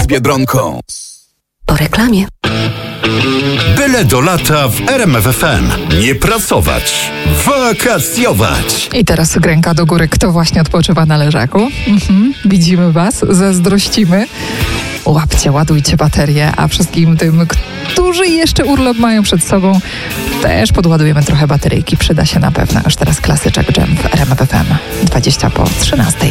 z Biedronką. Po reklamie. Byle do lata w RMF FM. Nie pracować, wakacjować. I teraz ręka do góry, kto właśnie odpoczywa na leżaku. Widzimy was, zazdrościmy. Łapcie, ładujcie baterie, a wszystkim tym, którzy jeszcze urlop mają przed sobą, też podładujemy trochę bateryjki. Przyda się na pewno. Już teraz klasyczek Jam w RMF FM. 20 po 13.